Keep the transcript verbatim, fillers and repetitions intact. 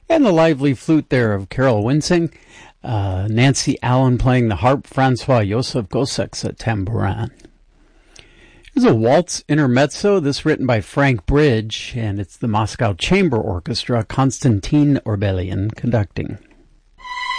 And the lively flute there of Carol Winsing, uh, Nancy Allen playing the harp, Francois Josef Gosseks at tambourin. Here's a waltz intermezzo, this written by Frank Bridge, and it's the Moscow Chamber Orchestra, Konstantin Orbelian conducting.